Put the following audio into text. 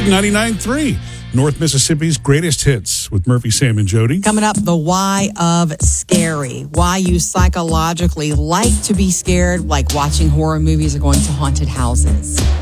99.3, North Mississippi's greatest hits with Murphy, Sam, and Jody. Coming up, the why of scary. Why you psychologically like to be scared, like watching horror movies or going to haunted houses.